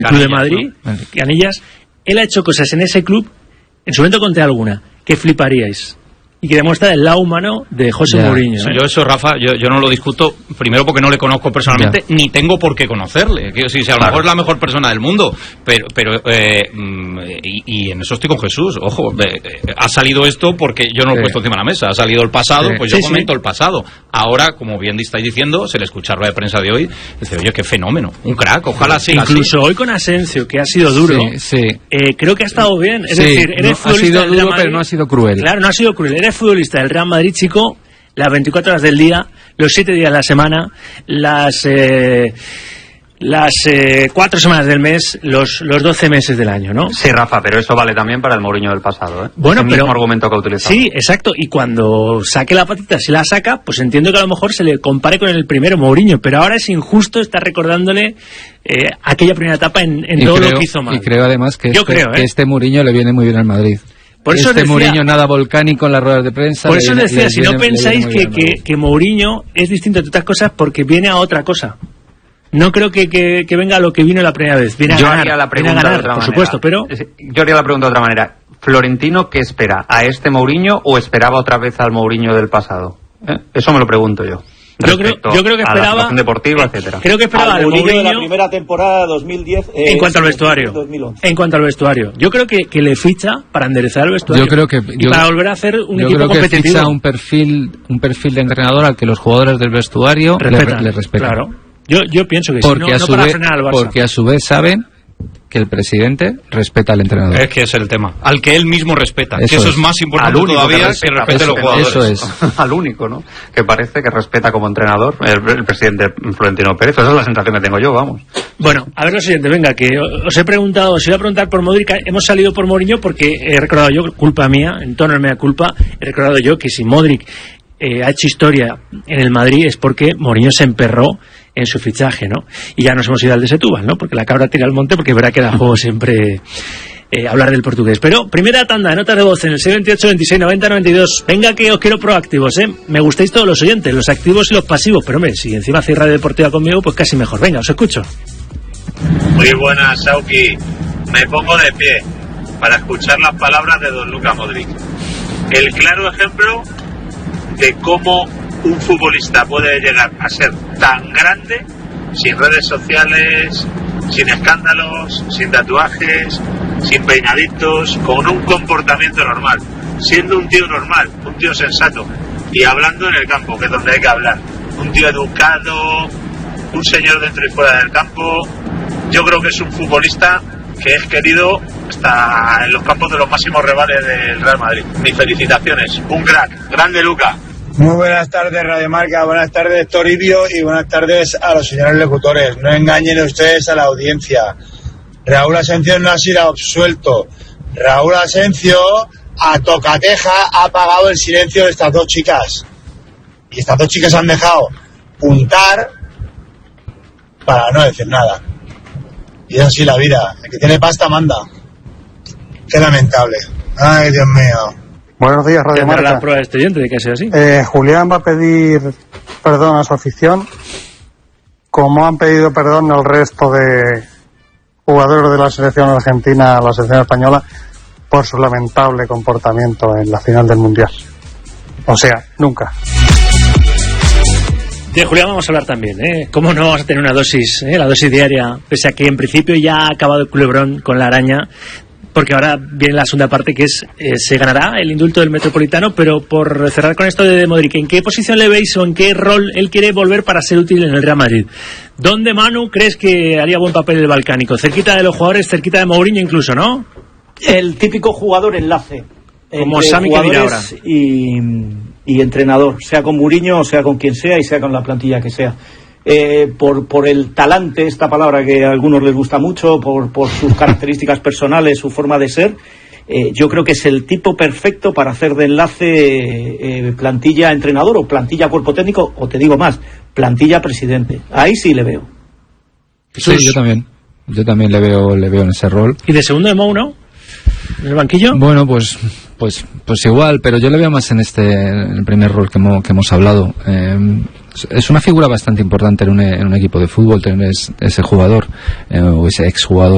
Club de Madrid, ¿no? Canillas, él ha hecho cosas en ese club, en su momento conté alguna, que fliparíais. Y que demuestra el lado humano de José Mourinho. Yo eso, Rafa, yo no lo discuto, primero porque no le conozco personalmente, ni tengo por qué conocerle. Quiero decir, si a lo mejor es la mejor persona del mundo, pero y en eso estoy con Jesús. Ojo, ha salido esto porque yo no lo he puesto encima de la mesa. Ha salido el pasado, pues yo comento el pasado. Ahora, como bien estáis diciendo, se le escucha rueda de prensa de hoy, dice, oye, qué fenómeno, un crack, ojalá siga así. Incluso hoy con Asensio, que ha sido duro, creo que ha estado bien. Es decir, eres futbolista, ha sido duro, pero no ha sido cruel. Claro, no ha sido cruel. Eres futbolista del Real Madrid, chico, las 24 horas del día, los 7 días de la semana, las 4 semanas del mes, los 12 meses del año, ¿no? Sí, Rafa, pero eso vale también para el Mourinho del pasado, ¿eh? Bueno, el mismo argumento que ha utilizado. Sí, exacto, y cuando saque la patita, si la saca, pues entiendo que a lo mejor se le compare con el primero Mourinho, pero ahora es injusto estar recordándole aquella primera etapa en todo lo que hizo mal. Y creo además que que este Mourinho le viene muy bien al Madrid. Por eso decía, Mourinho nada volcánico en las ruedas de prensa. Por eso decía, si no pensáis que Mourinho es distinto de otras cosas porque viene a otra cosa. No creo que venga a lo que vino la primera vez. Viene a ganar, haría la pregunta de otra manera, por supuesto, pero... Yo haría la pregunta de otra manera. ¿Florentino qué espera? ¿A este Mourinho o esperaba otra vez al Mourinho del pasado? Eso me lo pregunto yo. Yo creo que esperaba deportiva, etcétera. Creo que esperaba al Mourinho de la primera temporada 2010 en cuanto al vestuario. 2011. En cuanto al vestuario, yo creo que le ficha para enderezar el vestuario. Para volver a hacer un equipo competitivo. Que ficha un perfil de entrenador al que los jugadores del vestuario le respetan. Claro. Yo pienso que porque no para frenar al Barça. Porque a su vez saben que el presidente respeta al entrenador. Es que es el tema. Al que él mismo respeta. Eso es más importante todavía que respete a los jugadores. Eso es. Al único, ¿no? Que parece que respeta como entrenador el presidente Florentino Pérez. Esa es la sensación que tengo yo, vamos. Bueno, a ver lo siguiente, venga, que os he preguntado, os iba a preguntar por Modric. Hemos salido por Mourinho porque he recordado yo, culpa mía, en tono de mea culpa, he recordado yo que si Modric ha hecho historia en el Madrid es porque Mourinho se emperró en su fichaje, ¿no? Y ya nos hemos ido al de Setúbal, ¿no? Porque la cabra tira al monte, porque verá que da juego siempre hablar del portugués. Pero primera tanda de notas de voz en el 628 26 90 92. Venga, que os quiero proactivos, ¿eh? Me gustáis todos los oyentes, los activos y los pasivos, pero hombre, si encima hacéis radio deportiva conmigo, pues casi mejor. Venga, os escucho. Muy buenas, Sauki. Me pongo de pie para escuchar las palabras de don Luka Modric. El claro ejemplo de cómo un futbolista puede llegar a ser tan grande sin redes sociales, sin escándalos, sin tatuajes, sin peinaditos, con un comportamiento normal, siendo un tío normal, un tío sensato y hablando en el campo, que es donde hay que hablar, un tío educado, un señor dentro y fuera del campo. Yo creo que es un futbolista que es querido hasta en los campos de los máximos rivales del Real Madrid. Mis felicitaciones, un crack, grande Luka. Muy buenas tardes, Radio Marca, buenas tardes, Toribio, y buenas tardes a los señores locutores. No engañen ustedes a la audiencia. Raúl Asensio no ha sido absuelto. Raúl Asensio, a tocateja, ha pagado el silencio de estas dos chicas. Y estas dos chicas han dejado puntar para no decir nada. Y es así la vida. El que tiene pasta manda. Qué lamentable. Ay, Dios mío. Buenos días, Radio Marca. La prueba de este oyente de que sea así. Julián va a pedir perdón a su afición, como han pedido perdón el resto de jugadores de la selección argentina, la selección española, por su lamentable comportamiento en la final del Mundial. O sea, nunca. De Julián vamos a hablar también, ¿eh? ¿Cómo no vamos a tener una dosis, la dosis diaria? Pese a que en principio ya ha acabado el culebrón con la araña, porque ahora viene la segunda parte, que es se ganará el indulto del Metropolitano. Pero por cerrar con esto de Modric, ¿en qué posición le veis o en qué rol él quiere volver para ser útil en el Real Madrid? ¿Dónde, Manu, crees que haría buen papel el balcánico? ¿Cerquita de los jugadores, cerquita de Mourinho incluso, no? El típico jugador enlace. Como Sami que dirá ahora. Y entrenador, sea con Mourinho o sea con quien sea y sea con la plantilla que sea. Por el talante, esta palabra que a algunos les gusta mucho, por sus características personales, su forma de ser, yo creo que es el tipo perfecto para hacer de enlace plantilla-entrenador o plantilla-cuerpo técnico, o te digo más, plantilla-presidente. Ahí sí le veo. Sí, yo también le veo en ese rol. ¿Y de segundo de Mou, no? ¿En el banquillo? Bueno, pues igual, pero yo le veo más en el primer rol que hemos hablado. Es una figura bastante importante en un equipo de fútbol tener ese jugador o ese exjugador